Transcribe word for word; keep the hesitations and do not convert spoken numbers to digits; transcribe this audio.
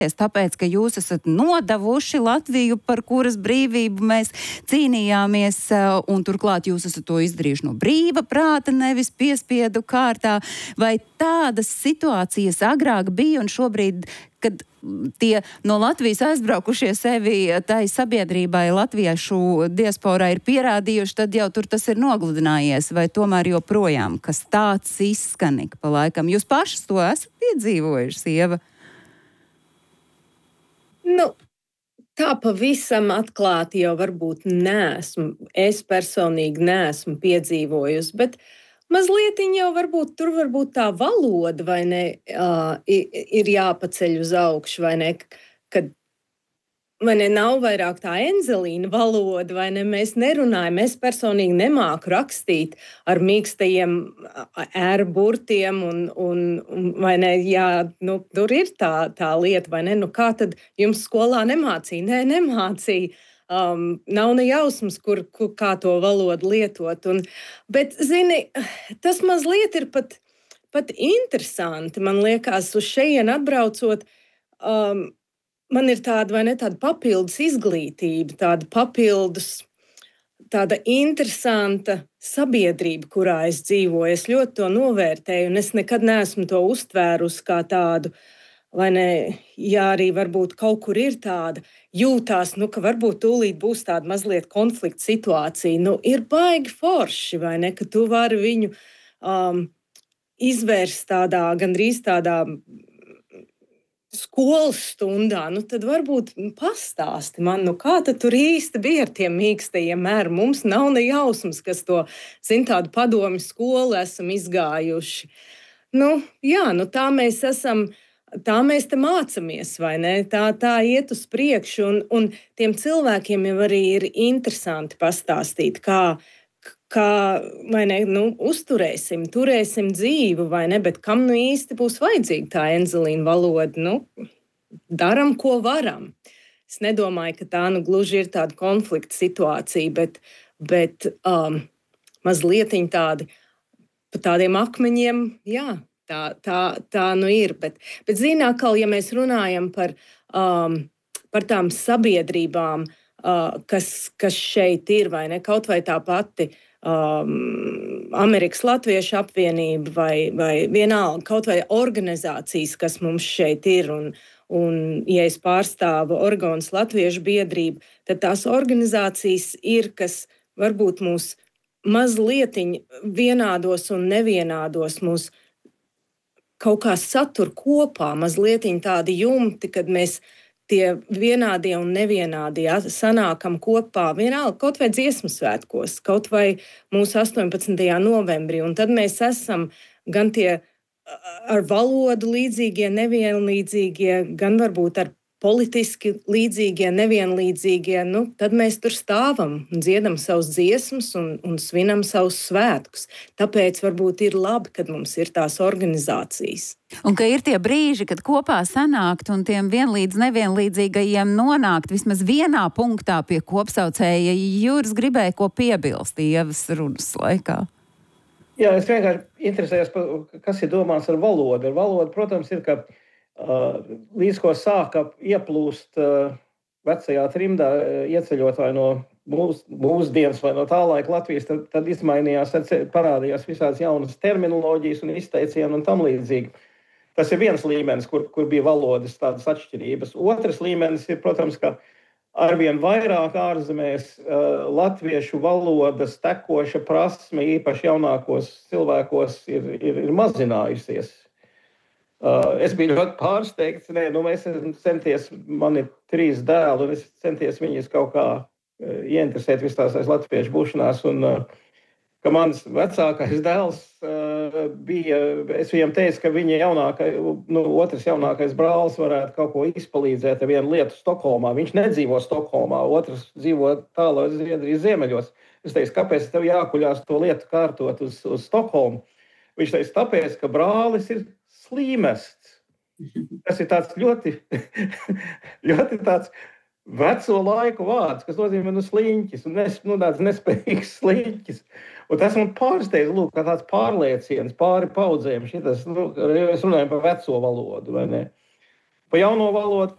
tāpēc, ka jūs esat nodavuši Latviju, par kuras brīvību mēs cīnījāmies, un turklāt jūs esat to izdarījuši no brīva prāta, nevis piespiedu kārtā. Vai tādas situācijas agrāk bija un šobrīd, kad tie no Latvijas aizbraukušie sevi tai sabiedrībai latviešu diasporā ir pierādījuši, tad jau tur tas ir nogludinājies, vai tomēr joprojām, kas tāds izskan ik pa laikam? Jūs pašas to esat piedzīvojuši, Ieva? Nu, tā pavisam atklāti jau varbūt neesmu, es personīgi neesmu piedzīvojusi, bet mazliet jau varbūt tur varbūt tā valoda, vai ne, uh, ir jāpaceļ uz augšu, vai ne, kad vai ne, nav vairāk tā enzelīna valoda, vai ne, mēs nerunājam, es personīgi nemāku rakstīt ar mīkstajiem ērburtiem, un, un, un vai ne, jā, nu, tur ir tā, tā lieta, vai ne, nu kā tad jums skolā nemācīja? Nē, nemācīja. Um, nav ne jausmas, kur, kur, kā to valodu lietot. Un, bet, zini, tas mazliet ir pat, pat interesanti, man liekas, uz šeien atbraucot, um, man ir tāda, vai ne, tāda papildus izglītība, tāda papildus, tāda interesanta sabiedrība, kurā es dzīvoju. Es ļoti to novērtēju, un es nekad neesmu to uztvērusi kā tādu, vai ne, ja arī varbūt kaut kur ir tāda, jūtās, nu, ka varbūt tūlīt būs tāda mazliet konflikta situācija. Nu, ir baigi forši, vai ne, ka tu vari viņu um, izvērst tādā, gandrīz tādā skolas stundā, nu tad varbūt pastāsti man, nu kā tad tur īsti bija ar tiem mīkstajiem mēriem. Mums nav ne jausmas, kas to, zin, tādu padomju skolu esam izgājuši. Nu, jā, nu tā mēs esam, tā mēs te mācamies, vai ne? Tā, tā iet uz priekšu, un, un tiem cilvēkiem jau arī ir interesanti pastāstīt, kā kā, vai ne, nu, uzturēsim, turēsim dzīvu, vai ne, bet kam nu īsti būs vajadzīga tā enzelīna valoda? Nu, daram, ko varam. Es nedomāju, ka tā nu gluži ir tāda konflikta situācija, bet, bet um, mazlietiņ tādi, pa tādiem akmeņiem, jā, tā, tā, tā nu ir. Bet, bet zini, atkal, ja mēs runājam par, um, par tām sabiedrībām, uh, kas, kas šeit ir, vai ne, kaut vai tā pati, Um, Amerikas Latviešu apvienība vai, vai vienalga, kaut vai organizācijas, kas mums šeit ir, un, un ja es pārstāvu Oregonas Latviešu biedrību, tad tās organizācijas ir, kas varbūt mūs mazlietiņ vienādos un nevienādos mūs kaut kā satur kopā, mazlietiņ tādi jumti, kad mēs tie vienādie un nevienādie sanākam kopā, vienalga, kaut vai dziesmu svētkos, kaut vai mūsu astoņpadsmitajā novembrī, un tad mēs esam gan tie ar valodu līdzīgie, nevienlīdzīgie, gan varbūt ar politiski līdzīgie, nevienlīdzīgie, nu, tad mēs tur stāvam un dziedam savus dziesmas un, un svinam savus svētkus. Tāpēc varbūt ir labi, kad mums ir tās organizācijas. Un ka ir tie brīži, kad kopā sanākt un tiem vienlīdz nevienlīdzīgajiem nonākt vismaz vienā punktā pie kopsaucēja. Jūras gribēja ko piebilst Ievas runas laikā. Jā, es vienkārši interesējos, kas ir domāts ar valodu. Ar valodu, protams, ir, ka Uh, līdz ko sāka ieplūst uh, vecajā trimdā, uh, ieceļot vai no mūs, mūsdienas vai no tā laika Latvijas, tad, tad izmainījās, parādījās visādas jaunas terminoloģijas un izteicieni un tam līdzīgi. Tas ir viens līmenis, kur, kur bija valodas tādas atšķirības. Otrs līmenis ir, protams, ka arvien vairāk ārzemēs uh, latviešu valodas tekoša prasme, īpaši jaunākos cilvēkos, ir, ir, ir mazinājusies. Uh, es biju ļoti pārsteigts. Nē, nu mēs centies, man ir trīs dēli, un es centies viņus kaut kā uh, ieinteresēt visās latviešu būšanās. Un, uh, ka mans vecākais dēls uh, bija, es viņam teicu, ka viņa jaunākais, nu, otrs jaunākais brālis varētu kaut ko izpalīdzēt ar vienu lietu Stokholmā. Viņš nedzīvo Stokholmā, otrs dzīvo tālāk Zviedrijas ziemeļos. Es teicu, kāpēc tev jākuļās to lietu kārtot uz, uz Stokholmu? Viņš teica, tāpēc, ka brālis ir slīmests. Tas ir tāds ļoti, ļoti tāds veco laiku vārds, kas nozīmē nu sliņķis, un nes, nu, tāds nespējīgs sliņķis. Un tas man pārsteidz, lūk, kā tāds pārlieciens pāri paudzēm. Šitas, nu, es runāju par veco valodu, vai ne? pa jauno valodu.